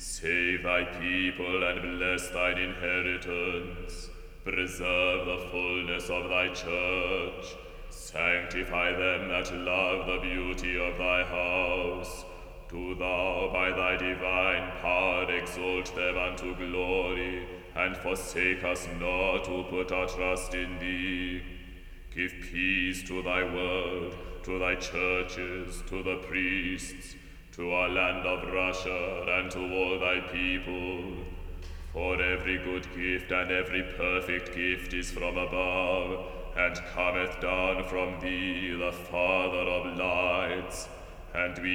Save thy people and bless thine inheritance. Preserve the fullness of thy church. Sanctify them that love the beauty of thy house. Do thou by thy divine power exalt them unto glory, and forsake us not who put our trust in thee. Give peace to thy world, to thy churches, to the priests, to our land of Russia, and to all thy people. For every good gift and every perfect gift is from above, and cometh down from thee, the Father of lights, and we